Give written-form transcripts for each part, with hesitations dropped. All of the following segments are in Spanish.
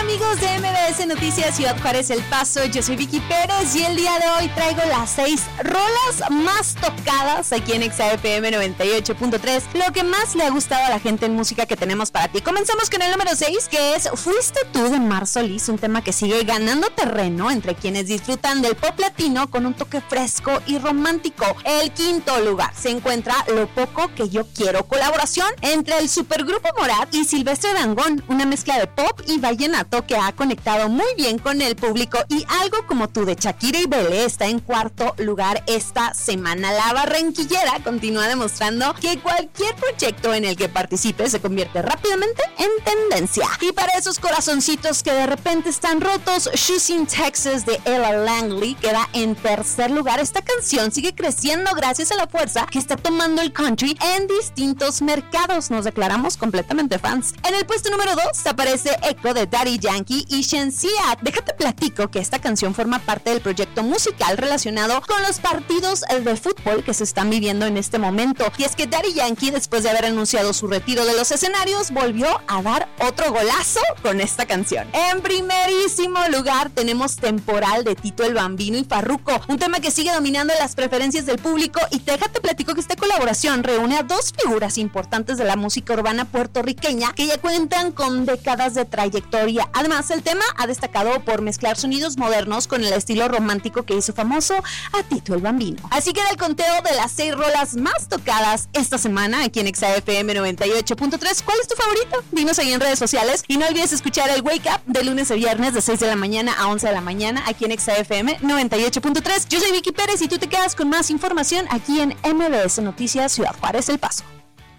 Amigos de MBS Noticias Ciudad Juárez El Paso, yo soy Vicky Pérez y el día de hoy traigo las 6 rolas más tocadas aquí en XAFM 98.3, lo que más le ha gustado a la gente en música que tenemos para ti. Comenzamos con el número 6, que es Fuiste tú de Mar Solís, un tema que sigue ganando terreno entre quienes disfrutan del pop latino con un toque fresco y romántico. El quinto lugar se encuentra Lo poco que yo quiero, colaboración entre el supergrupo Morat y Silvestre Dangond, una mezcla de pop y vallenato que ha conectado muy bien con el público. Y Algo como tú de Shakira y Belé está en cuarto lugar esta semana. La barranquillera continúa demostrando que cualquier proyecto en el que participe se convierte rápidamente en tendencia. Y para esos corazoncitos que de repente están rotos, Choosing Texas de Ella Langley queda en tercer lugar. Esta canción sigue creciendo gracias a la fuerza que está tomando el country en distintos mercados. Nos declaramos completamente fans. En el puesto número 2 aparece Echo de Daddy Yankee y Shensia. Déjate platico que esta canción forma parte del proyecto musical relacionado con los partidos de fútbol que se están viviendo en este momento. Y es que Daddy Yankee, después de haber anunciado su retiro de los escenarios, volvió a dar otro golazo con esta canción. En primerísimo lugar tenemos Temporal de Tito el Bambino y Farruko, un tema que sigue dominando las preferencias del público. Y déjate platico que esta colaboración reúne a dos figuras importantes de la música urbana puertorriqueña que ya cuentan con décadas de trayectoria. Además, el tema ha destacado por mezclar sonidos modernos con el estilo romántico que hizo famoso a Tito el Bambino. Así que del conteo de las 6 rolas más tocadas esta semana aquí en XAFM 98.3, ¿cuál es tu favorito? Dinos ahí en redes sociales y no olvides escuchar el Wake Up de lunes a viernes de 6 de la mañana a 11 de la mañana aquí en XAFM 98.3. Yo soy Vicky Pérez y tú te quedas con más información aquí en MBS Noticias Ciudad Juárez El Paso.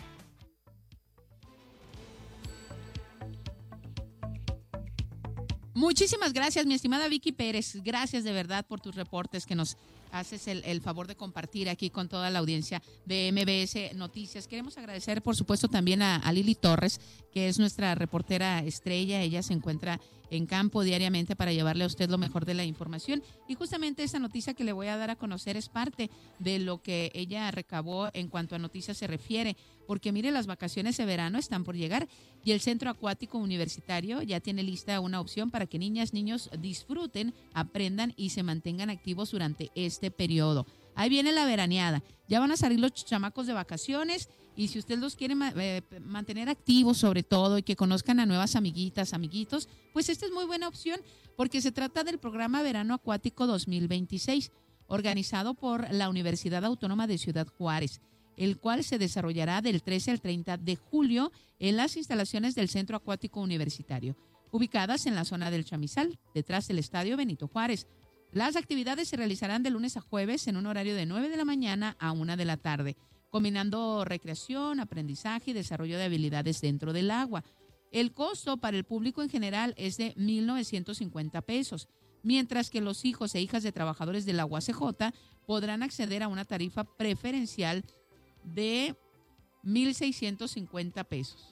Muchísimas gracias, mi estimada Vicky Pérez. Gracias de verdad por tus reportes que nos haces el favor de compartir aquí con toda la audiencia de MBS Noticias. Queremos agradecer, por supuesto, también a Lili Torres, que es nuestra reportera estrella. Ella se encuentra en campo diariamente para llevarle a usted lo mejor de la información. Y justamente esa noticia que le voy a dar a conocer es parte de lo que ella recabó en cuanto a noticias se refiere. Porque mire, las vacaciones de verano están por llegar y el Centro Acuático Universitario ya tiene lista una opción para que niñas, niños disfruten, aprendan y se mantengan activos durante este periodo. Ahí viene la veraneada. Ya van a salir los chamacos de vacaciones y si usted los quiere mantener activos sobre todo y que conozcan a nuevas amiguitas, amiguitos, pues esta es muy buena opción porque se trata del programa Verano Acuático 2026, organizado por la Universidad Autónoma de Ciudad Juárez, el cual se desarrollará del 13 al 30 de julio en las instalaciones del Centro Acuático Universitario, ubicadas en la zona del Chamizal, detrás del Estadio Benito Juárez. Las actividades se realizarán de lunes a jueves en un horario de 9 de la mañana a 1 de la tarde, combinando recreación, aprendizaje y desarrollo de habilidades dentro del agua. El costo para el público en general es de 1,950 pesos, mientras que los hijos e hijas de trabajadores de la UACJ podrán acceder a una tarifa preferencial de 1,650 pesos.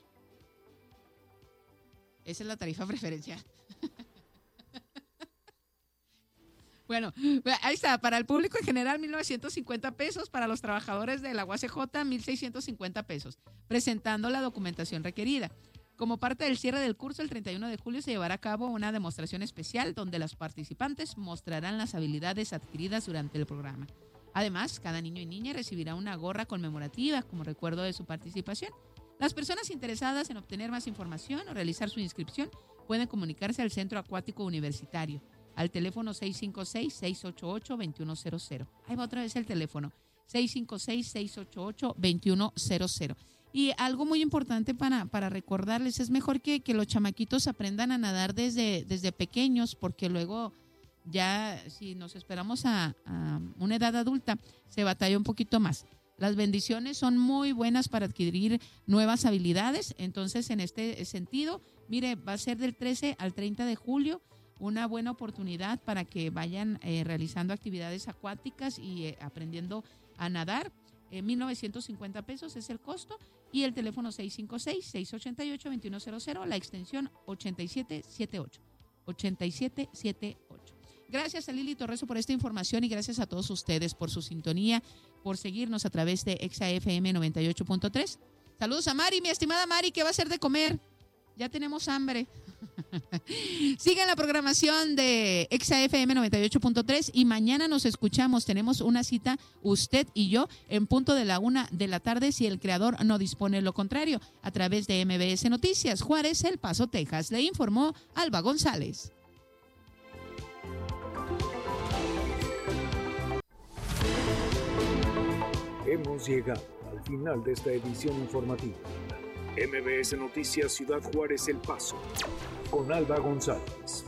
Esa es la tarifa preferencial. Bueno, ahí está, para el público en general 1,950 pesos, para los trabajadores de la UACJ 1,650 pesos, presentando la documentación requerida. Como parte del cierre del curso, el 31 de julio se llevará a cabo una demostración especial donde los participantes mostrarán las habilidades adquiridas durante el programa. Además, cada niño y niña recibirá una gorra conmemorativa como recuerdo de su participación. Las personas interesadas en obtener más información o realizar su inscripción pueden comunicarse al Centro Acuático Universitario al teléfono 656-688-2100. Ahí va otra vez el teléfono, 656-688-2100. Y algo muy importante para recordarles, es mejor que los chamaquitos aprendan a nadar desde pequeños, porque luego ya si nos esperamos a una edad adulta, se batalla un poquito más. Las bendiciones son muy buenas para adquirir nuevas habilidades. Entonces, en este sentido, mire, va a ser del 13 al 30 de julio, una buena oportunidad para que vayan realizando actividades acuáticas y aprendiendo a nadar. 1,950 pesos es el costo y el teléfono 656-688-2100, la extensión 8778. 8778. Gracias a Lili Torreso por esta información y gracias a todos ustedes por su sintonía, por seguirnos a través de XAFM 98.3. Saludos a Mari, mi estimada Mari, ¿qué va a hacer de comer? Ya tenemos hambre. Sigan la programación de Exa FM 98.3 y mañana nos escuchamos. Tenemos una cita, usted y yo, en punto de la 1 de la tarde, si el creador no dispone lo contrario, a través de MBS Noticias. Juárez, El Paso, Texas. Le informó Alba González. Hemos llegado al final de esta edición informativa. MBS Noticias Ciudad Juárez El Paso, con Alba González.